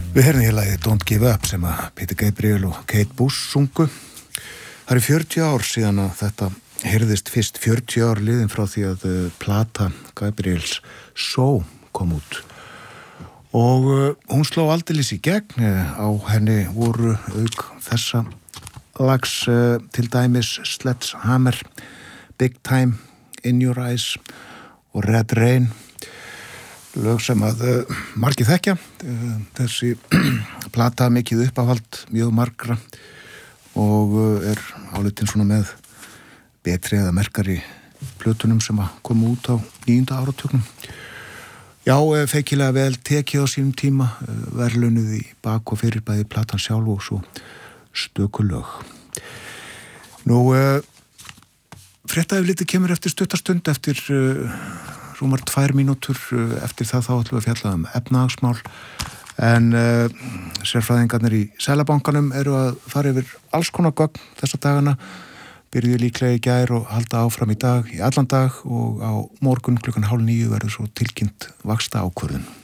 Við heyrðum í lagið Don't Give Up sem að Peter Gabriel og Kate Bush sungu. Það eru 40 ár síðan að þetta heyrðist fyrst, 40 ár liðin frá því að plata Gabriels So kom út. Og hún sló aldeilis í gegn, á henni voru auk þessa lags til dæmis Sledgehammer, Big Time, In Your Eyes og Red Rain. Lög sem að margir þekkja, þessi plata mikið uppáhald mjög margra og álitin svona með betri eða merkari plötunum sem að koma út á 9. áratugnum. Já, feikilega vel tekið á sínum tíma, verðlaunuð í bak og fyrir bæði platan sjálf og svo stöku lög. Nú, fréttaeflitið kemur eftir stuttastund, eftir rúmar 2 mínútur, eftir það þá ætlum við að fjalla efnahagsmál, en sérfræðingarnir í Seðlabankanum eru að fara yfir alls konar gögn þessa dagana, byrjuðu líklega í gær og halda áfram í dag, í allan dag, og á morgun klukkan 8:30 verður svo tilkynnt vaxtaákvörðun.